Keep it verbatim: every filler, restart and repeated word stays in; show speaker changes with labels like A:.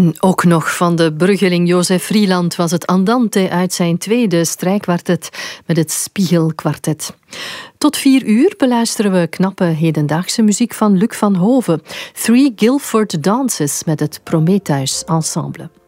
A: En ook nog van de bruggeling Jozef Vrieland was het Andante uit zijn tweede strijkkwartet met het Spiegelkwartet. Tot vier uur beluisteren we knappe hedendaagse muziek van Luc van Hoven. Three Guilford Dances met het Prometheus Ensemble.